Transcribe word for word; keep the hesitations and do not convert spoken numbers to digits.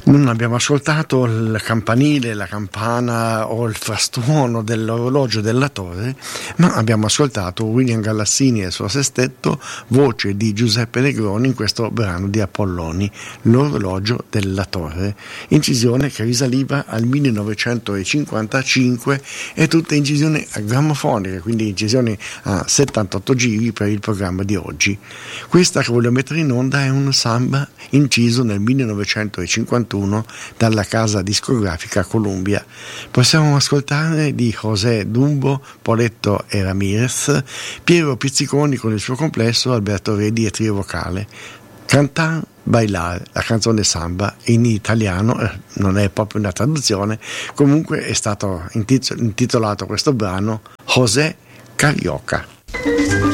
Non abbiamo ascoltato il campanile, la campana o il frastuono dell'orologio della torre, ma abbiamo ascoltato William Galassini e il suo sestetto, voce di Giuseppe Negroni in questo brano di Apolloni, L'orologio della torre, incisione che risaliva al millenovecentocinquantacinque e tutte incisioni grammofoniche, quindi incisioni a settantotto giri per il programma di oggi. Questa che voglio mettere in onda è un samba inciso nel millenovecentocinquantuno dalla casa discografica Columbia. Possiamo ascoltare di José Dumbo, Poletto e Ramirez, Piero Pizziconi con il suo complesso, Alberto Redi e trio vocale. Cantar, bailar, la canzone samba in italiano, eh, non è proprio una traduzione, comunque è stato intitolato questo brano José Carioca.